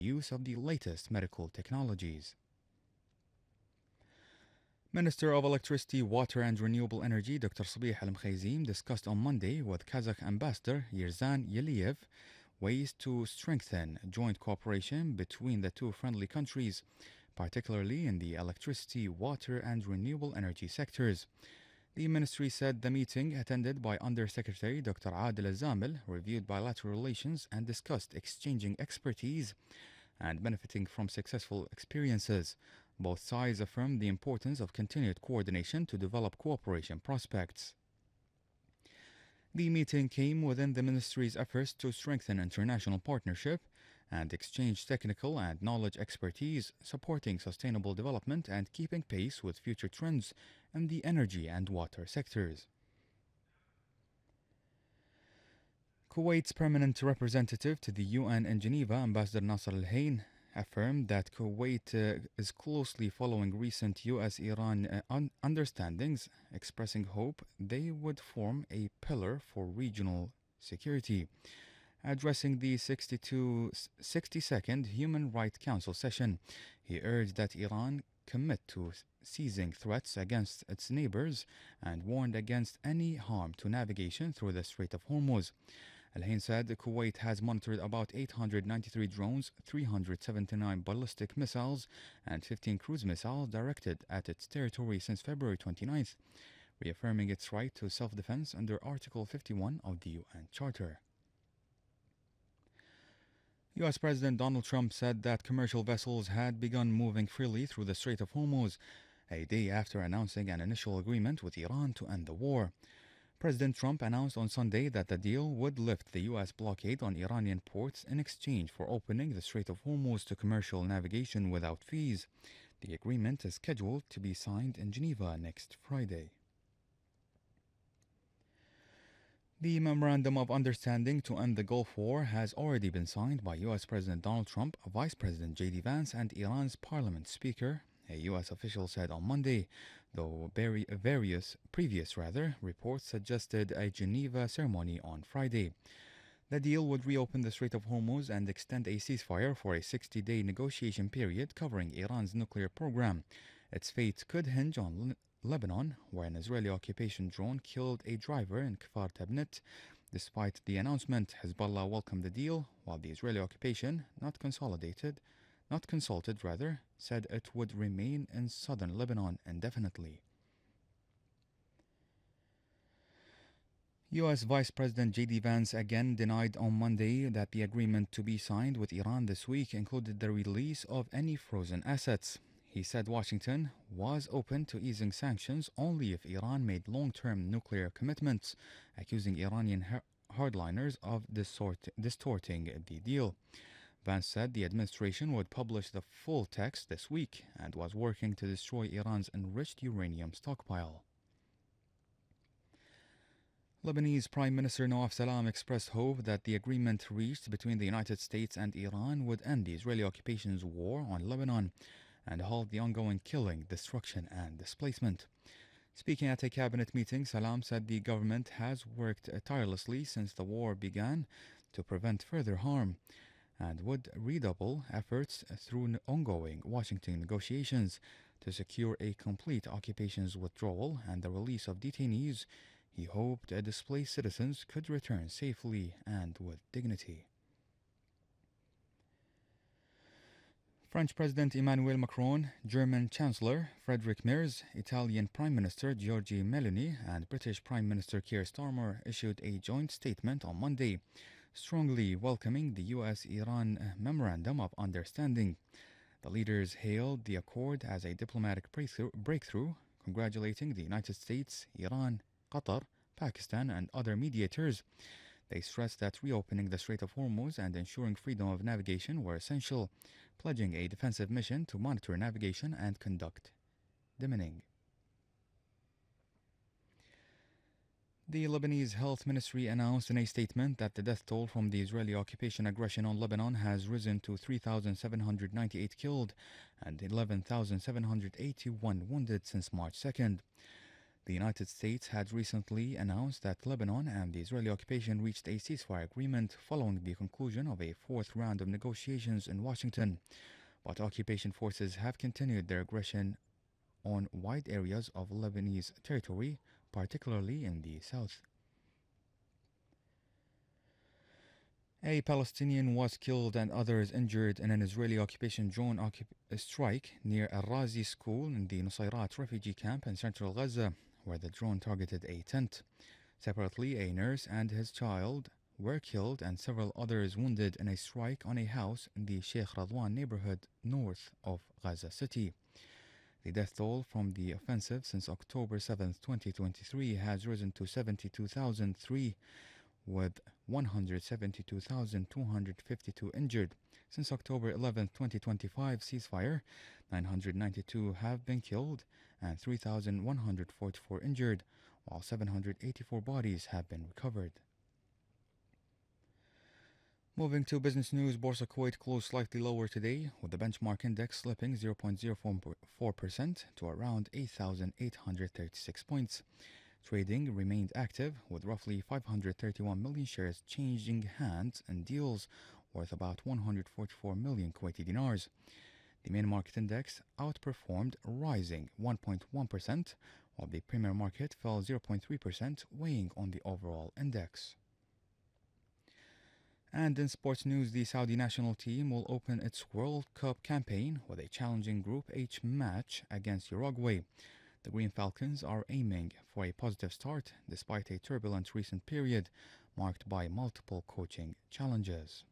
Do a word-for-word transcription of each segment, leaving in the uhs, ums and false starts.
use of the latest medical technologies. Minister of Electricity, Water and Renewable Energy Doctor Sabih Al-Mkhaizim discussed on Monday with Kazakh Ambassador Yerzhan Yeliyev ways to strengthen joint cooperation between the two friendly countries, particularly in the electricity, water and renewable energy sectors. The ministry said the meeting, attended by Undersecretary Doctor Adel Zamil, reviewed bilateral relations and discussed exchanging expertise and benefiting from successful experiences. Both sides affirmed the importance of continued coordination to develop cooperation prospects. The meeting came within the ministry's efforts to strengthen international partnership and exchange technical and knowledge expertise, supporting sustainable development and keeping pace with future trends in the energy and water sectors. Kuwait's permanent representative to the U N in Geneva, Ambassador Nasser Al-Hain, affirmed that Kuwait uh, is closely following recent U S Iran uh, un- understandings, expressing hope they would form a pillar for regional security. Addressing the sixty-second Human Rights Council session, he urged that Iran commit to ceasing threats against its neighbors and warned against any harm to navigation through the Strait of Hormuz. Al-Hain said Kuwait has monitored about eight hundred ninety-three drones, three hundred seventy-nine ballistic missiles, and fifteen cruise missiles directed at its territory since February twenty-ninth, reaffirming its right to self-defense under Article fifty-one of the U N Charter. U S President Donald Trump said that commercial vessels had begun moving freely through the Strait of Hormuz, a day after announcing an initial agreement with Iran to end the war. President Trump announced on Sunday that the deal would lift the U S blockade on Iranian ports in exchange for opening the Strait of Hormuz to commercial navigation without fees. The agreement is scheduled to be signed in Geneva next Friday. The Memorandum of Understanding to end the Gulf War has already been signed by U S President Donald Trump, Vice President J D Vance, and Iran's Parliament Speaker, a U S official said on Monday, though various previous rather reports suggested a Geneva ceremony on Friday. The deal would reopen the Strait of Hormuz and extend a ceasefire for a sixty-day negotiation period covering Iran's nuclear program. Its fate could hinge on Lebanon, where an Israeli occupation drone killed a driver in Kfar Tabnit. Despite the announcement, Hezbollah welcomed the deal, while the Israeli occupation, not consolidated, not consulted rather, said it would remain in southern Lebanon indefinitely. U S Vice President J D Vance again denied on Monday that the agreement to be signed with Iran this week included the release of any frozen assets. He said Washington was open to easing sanctions only if Iran made long-term nuclear commitments, accusing Iranian hardliners of distort- distorting the deal. Vance said the administration would publish the full text this week and was working to destroy Iran's enriched uranium stockpile. Lebanese Prime Minister Nawaf Salam expressed hope that the agreement reached between the United States and Iran would end the Israeli occupation's war on Lebanon and halt the ongoing killing, destruction, and displacement. Speaking at a cabinet meeting, Salam said the government has worked tirelessly since the war began to prevent further harm and would redouble efforts through ongoing Washington negotiations to secure a complete occupation's withdrawal and the release of detainees. He hoped displaced citizens could return safely and with dignity. French President Emmanuel Macron, German Chancellor Friedrich Merz, Italian Prime Minister Giorgia Meloni, and British Prime Minister Keir Starmer issued a joint statement on Monday, strongly welcoming the U S Iran Memorandum of Understanding. The leaders hailed the accord as a diplomatic breakthrough, breakthrough, congratulating the United States, Iran, Qatar, Pakistan, and other mediators. They stressed that reopening the Strait of Hormuz and ensuring freedom of navigation were essential, pledging a defensive mission to monitor navigation and conduct demining. The Lebanese Health Ministry announced in a statement that the death toll from the Israeli occupation aggression on Lebanon has risen to three thousand seven hundred ninety-eight killed and eleven thousand seven hundred eighty-one wounded since March second. The United States had recently announced that Lebanon and the Israeli occupation reached a ceasefire agreement following the conclusion of a fourth round of negotiations in Washington. But occupation forces have continued their aggression on wide areas of Lebanese territory, particularly in the south. A Palestinian was killed and others injured in an Israeli occupation drone occup- strike near Al-Razi school in the Nusayrat refugee camp in central Gaza, where the drone targeted a tent. Separately, a nurse and his child were killed and several others wounded in a strike on a house in the Sheikh Radwan neighborhood north of Gaza City. The death toll from the offensive since October seventh, twenty twenty-three has risen to seventy-two thousand three, with one hundred seventy-two thousand two hundred fifty-two injured. Since October eleventh, twenty twenty-five ceasefire, nine hundred ninety-two have been killed and three thousand one hundred forty-four injured, while seven hundred eighty-four bodies have been recovered. Moving to business news, Borsa Kuwait closed slightly lower today, with the benchmark index slipping zero point zero four percent to around eight thousand eight hundred thirty-six points. Trading remained active, with roughly five hundred thirty-one million shares changing hands and deals worth about one hundred forty-four million Kuwaiti dinars. The main market index outperformed, rising one point one percent, while the premier market fell zero point three percent, weighing on the overall index. And in sports news, the Saudi national team will open its World Cup campaign with a challenging Group H match against Uruguay. The Green Falcons are aiming for a positive start despite a turbulent recent period marked by multiple coaching challenges.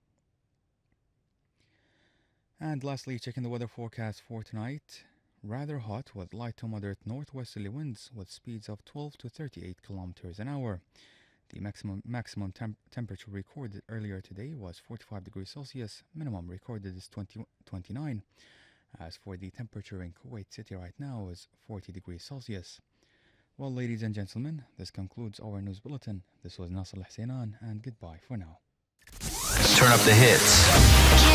And lastly, checking the weather forecast for tonight. Rather hot with light to moderate northwesterly winds with speeds of twelve to thirty-eight kilometers an hour. The maximum maximum temp- temperature recorded earlier today was forty-five degrees Celsius. Minimum recorded is twenty, twenty-nine. As for the temperature in Kuwait City right now is forty degrees Celsius. Well, ladies and gentlemen, this concludes our news bulletin. This was Nasser Al-Husainan, and goodbye for now. Turn up the hits.